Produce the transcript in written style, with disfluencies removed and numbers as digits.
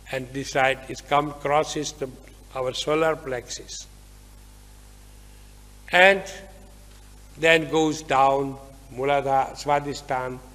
and decide it crosses our solar plexus. And then goes down Muladhara, Swadhisthana,